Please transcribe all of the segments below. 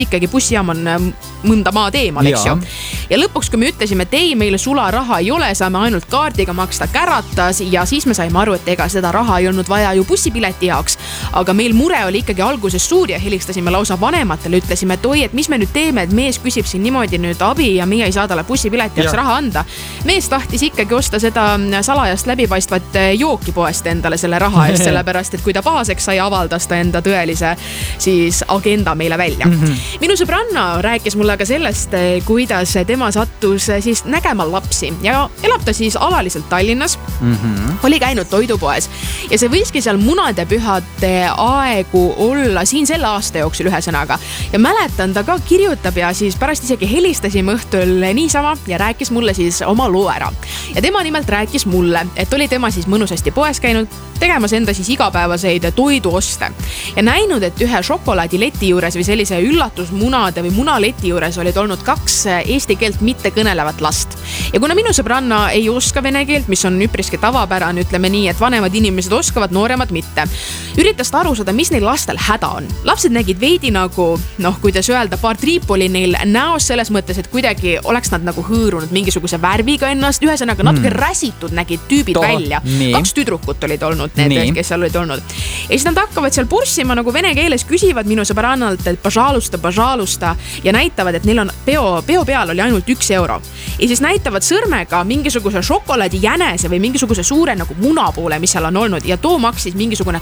ikkagi bussijaam on mõnda maad eemal, eks ju. Ja lõpuks, kui me ütlesime, et ei, meile sularaha ei ole, saame ainult kaardiga maksta, käratas ja siis me saime aru, et ega seda raha ei olnud vaja ju bussipileti jaoks. Aga meil mure oli ikkagi alguses suur ja helistasime lausa vanematele, ütlesime, et oi, et mis me nüüd teeme, et mees küsib siin niimoodi nüüd abi ja meie ei saa talle bussipileti jaoks raha anda. Mees tahtis ikkagi osta seda salajast läbipaistvat jooki poest endale selle raha eest, sellepärast, et kui ta pahaseks sai, avaldas ta enda tõelise siis agenda meile välja. Minu sõbranna rääkis mulle ka sellest, kuidas tema sattus siis nägema lapsi ja elab ta siis alaliselt Tallinnas. Oli käinud toidupoes ja see võiski seal munadepühade aegu olla siin selle aasta jooksul ühesõnaga. Ja mäletan, ta ka kirjutab ja siis pärast isegi helistasime õhtul niisama ja rääkis mulle siis oma loo ära. Ja tema nimelt rääkis mulle, et oli tema siis mõnusasti poes käinud, tegemas enda siis igapäevaseid toiduoste ja näinud, et ühe šokolaadileti juures või sellise üllatusmunade või munaleti juures olid olnud 2 eesti keelt mitte kõnelevat last. Ja kuna minu sõbranna ei oska vene keelt, mis on üpriski tavapärane, ütleme nii, et vanemad inimesed oskavad, nooremad mitte, üritas ta aru saada, mis neil lastel häda on. Lapsed nägid veidi nagu, kuidas öelda, paar triipoli neil näos selles mõttes, et kuidagi oleks nad nagu hõõrunud mingisuguse värviga ennast, ühesõnaga natuke räsitud nägid tüübid välja. 2 tüdrukut olid olnud need, kes seal olid olnud. Ja siis nad hakkavad seal purssima nagu vene keeles, küsivad minu sõbrannalt, et pažalusta ja näitavad, et neil on peo peal oli ainult 1 euro. Ja siis näitavad sõrmega mingisuguse šokolaadi jänese või mingisuguse suure nagu muna poole, mis seal on olnud ja too maksis mingisugune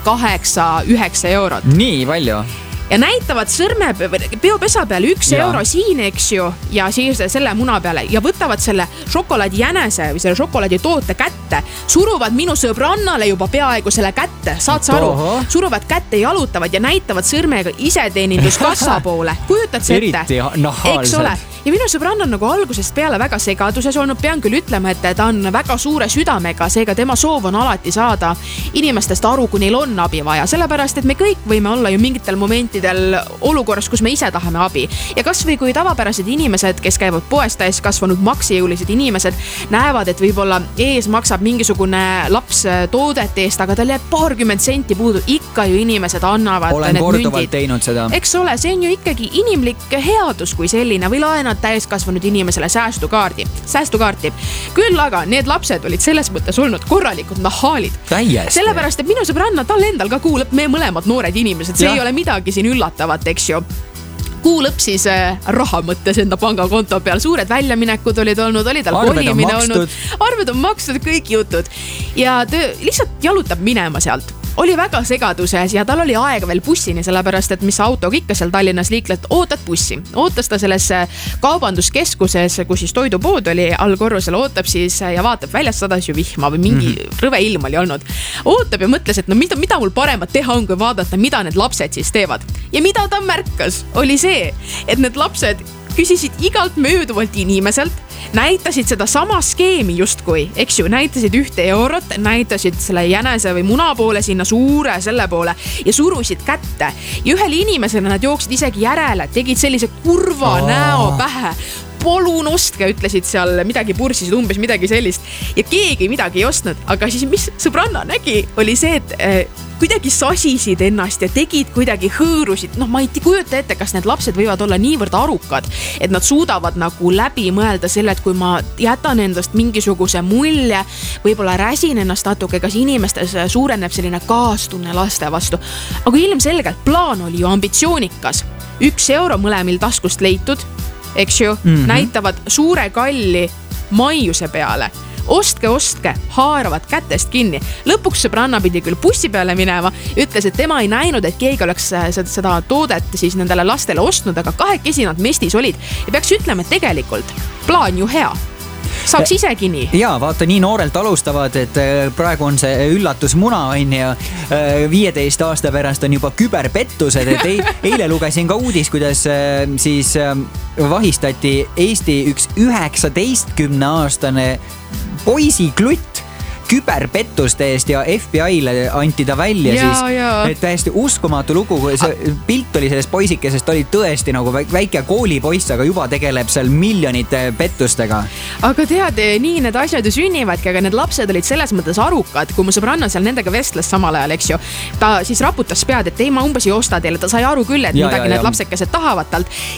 8-9 eurot. Nii palju? Ja näitavad sõrme peopesa peale 1 euro siin, eks ju, ja siis selle muna peale ja võtavad selle šokolaadi jänese või selle šokolaadi toote kätte, suruvad minu sõbrannale juba peaaegu selle kätte, saad sa aru? Suruvad kätte, jalutavad ja näitavad sõrmega iseteeninduskassa poole. Kujutad see ette? Eks ole? Ja minu sõbrann on nagu algusest peale väga segaduses olnud, pean küll ütlema, et ta on väga suure südamega, seega tema soov on alati saada inimestest aru, kui neil on abi vaja, sellepärast, et me kõik võime olla ju mingitel momentidel olukorras, kus me ise tahame abi. Ja kas või kui tavapärased inimesed, kes käivad poes täis kasvanud maksejõulised inimesed, näevad, et võib-olla ees maksab mingisugune laps toodet eest, aga tal jääb 20 senti puudu, ikka ju inimesed annavad. Olen korduvalt teinud seda. Eks ole, see on ju ikkagi inimlik headus kui selline või laenad täiskasvanud inimesele säästukaarti. Küll aga need lapsed olid selles mõttes olnud korralikud nahaalid. Täiesti. Sellepärast, et minu sõbranna tal endal ka kuulab, me mõlemad noored inimesed, see ei ole midagi siin üllatavat, eks ju. Kuu lõpp siis raha mõttes enda pangakonto peal, suured väljaminekud olid olnud, oli tal kolimine olnud, arved on makstud, kõik jutud ja lihtsalt jalutab minema sealt. Oli väga segaduses ja tal oli aega veel bussini, sellepärast, et mis autoga ikka seal Tallinnas liikled, ootad bussi. Ootas ta selles kaubanduskeskuses, kus siis toidupood oli allkorrusel, ootab siis ja vaatab väljast sadas ju vihma või mingi rõve ilm oli olnud. Ootab ja mõtles, et no mida mul paremat teha on, kui vaadata, mida need lapsed siis teevad. Ja mida ta märkas, oli see, et need lapsed küsisid igalt mööduvalt inimeselt, näitasid seda sama skeemi justkui, eks ju, näitasid 1 eurot, näitasid selle jänese või muna poole sinna suure selle poole ja surusid kätte. Ja ühele inimesele nad jooksid isegi järele, tegid sellise kurva näo pähe. Polun ostke, ütlesid seal midagi pursisid, umbes midagi sellist ja keegi midagi ei ostnud, aga siis mis sõbranna nägi, oli see, et kuidagi sasisid ennast ja tegid kuidagi hõõrusid. Ma ei kujuta ette, kas need lapsed võivad olla niivõrd arukad, et nad suudavad nagu läbi mõelda selle, et kui ma jätan endast mingisuguse mulje, võib-olla räsin ennast natuke, kas inimestes suureneb selline kaastunne laste vastu. Aga ilmselgelt plaan oli ju ambitsioonikas. 1 euro mõlemil taskust leitud, eks ju, näitavad suure kalli maiuse peale. Ostke, haaravad kätest kinni. Lõpuks sõbranna pidi küll bussi peale minema, ütles, et tema ei näinud, et keegi oleks seda toodet siis nendele lastele ostnud, aga 2 nad mestis olid. Ja peaks ütlema, et tegelikult plaan ju hea. Saaks isegi nii. Jaa, vaata, nii noorelt alustavad, et praegu on see üllatusmuna on ja 15 aasta pärast on juba küberpettused, et eile lugesin ka uudis, kuidas siis vahistati Eesti üks 19-aastane poisiklutt, küberpettuste eest ja FBI-le anti ta välja siis. Täiesti uskumatu lugu, see pilt oli sellest poisikesest, oli tõesti nagu väike koolipoiss, aga juba tegeleb seal miljonite pettustega. Aga tead, nii need asjad ju sünnivadki, aga need lapsed olid selles mõttes arukad, kui mu sõbranna seal nendega vestles samal ajal, eks ju. Ta siis raputas pead, et ei, ma umbes ei osta teile, ta sai aru küll, et midagi need lapsekesed tahavad talt.